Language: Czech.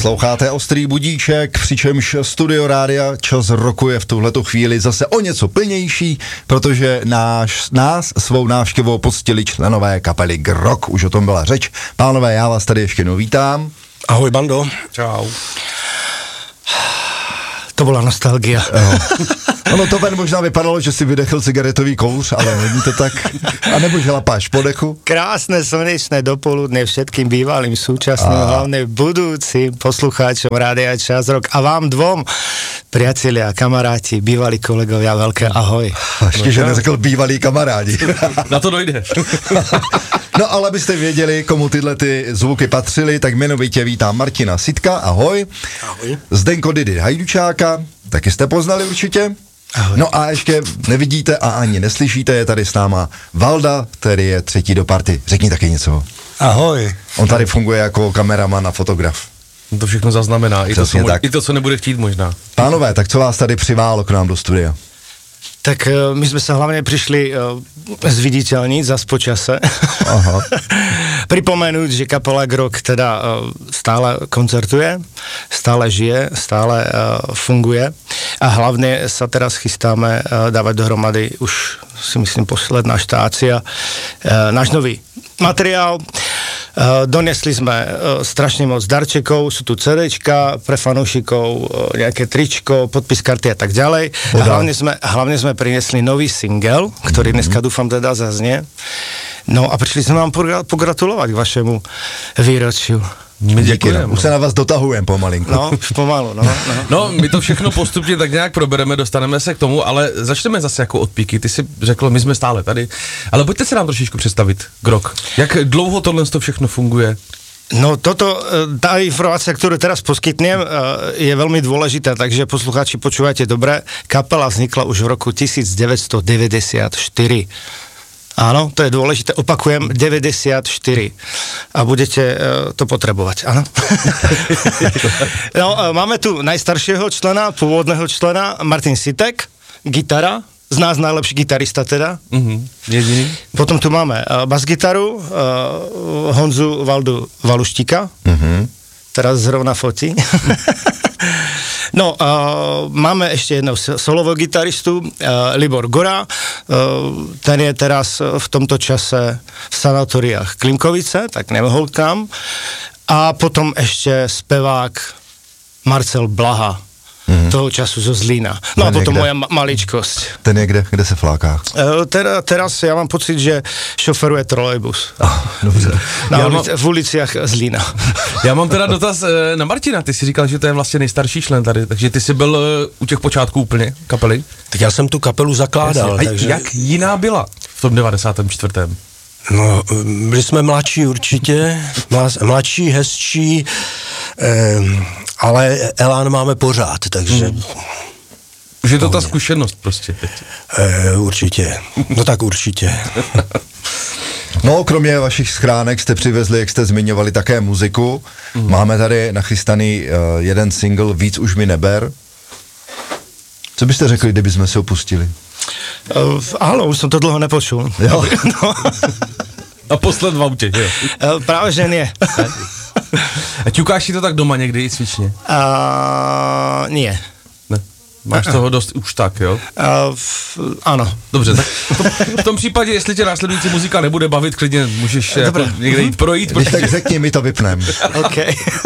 Posloucháte Ostrý budíček, přičemž Studio Rádia Čas roku je v tuhletu chvíli zase o něco plnější, protože nás svou návštěvou poctili členové kapely Grok, už o tom byla řeč. Pánové, já vás tady ještě jednou vítám. Ahoj, bando. Čau. To byla nostalgia. Ono to ven možná vypadalo, že si vydechl cigaretový kouř, ale není to tak. A nebo že lapáš po dechu. Krásne slnečné dopoludne všetkým bývalým, súčasným, hlavne budúcim poslucháčom Rádia Čas rok a vám dvom, priatelia, kamaráti, bývalí kolegovia, veľké ahoj. Ještě, že neřekl bývalí kamarádi. Na to dojde. No ale abyste věděli, komu tyhle ty zvuky patřily, tak jmenovitě vítám Martina Sitka, ahoj. Ahoj. Zdenko Didi Hajdučáka, taky jste poznali určitě. Ahoj. No a ještě nevidíte a ani neslyšíte, je tady s náma Valda, který je třetí do party. Řekni taky něco. Ahoj. On tady funguje jako kameraman a fotograf. To všechno zaznamená, i to, co nebude chtít možná. Pánové, tak co vás tady přiválo k nám do studia? Tak my sme sa hlavne prišli zviditeľniť zas po čase. Aha. Pripomenúť, že kapela Grok teda stále koncertuje, stále žije, stále funguje a hlavne sa teraz chystáme dávať dohromady, už si myslím posledná štácia, náš nový materiál. Donesli sme strašne moc darčekov, sú tu CDčka pre fanúšikov, nejaké tričko, podpis karty a tak ďalej. Hlavne sme priniesli nový single, ktorý dneska dúfam teda zaznie. No a prišli sme vám pogratulovať k vašemu výročiu. My děkujeme. Už se na vás dotahujeme pomalinku. No, už pomalu, no. No, my to všechno postupně tak nějak probereme, dostaneme se k tomu, ale začneme zase jako od píky. Ty jsi řekl, my jsme stále tady, ale pojďte se nám trošičku představit, Grok. Jak dlouho tohle to všechno funguje? No tá informácia, ktorú teraz poskytnem, je veľmi dôležitá, takže poslucháči, počúvajte dobre. Kapela vznikla už v roku 1994. Áno, to je dôležité, opakujem, 94 a budete to potrebovať, áno. No, máme tu najstaršieho člena, pôvodného člena, Martin Sitek, gitara, z nás najlepší gitarista teda. Jediný. Potom tu máme basgitaru, Honzu Valdu Valuštíka, teraz zrovna fotí. No, máme ešte jedného solového gitaristu, Libor Gora, ten je teraz v tomto čase v sanatóriách Klimkovice, tak nemohol kam. A potom ešte spevák Marcel Blaha, toho času zo Zlína. No a potom moja maličkosť. Ten je kde se fláká? Teraz ja mám pocit, že šoferuje trolejbus. Dobře. V uliciach Zlína. Já mám teda dotaz na Martina, ty jsi říkal, že to je vlastně nejstarší člen tady, takže ty jsi byl u těch počátků úplně kapely? Tak já jsem tu kapelu zakládal. A takže... jak jiná byla v tom 94. No, byli jsme mladší určitě, mladší, hezčí, ale elán máme pořád, takže... Už je to ta zkušenost prostě teď. Určitě, no tak určitě. No, kromě vašich schránek jste přivezli, jak jste zmiňovali, také muziku. Máme tady nachystaný jeden single Víc už mi neber. Co byste řekli, kdyby jsme se opustili? Áno, už som to dlho nepočul. Jo. No. A posled v autě, jo? Práve že nie. A ťukáš si to tak doma někdy i cvičně? Nie. Ne. Máš toho dost už tak, jo? Áno. Dobře, tak v tom případě, jestli tě následující muzika nebude bavit, klidně můžeš jako někde jít projít. Tak řekni, my to vypneme. Okay.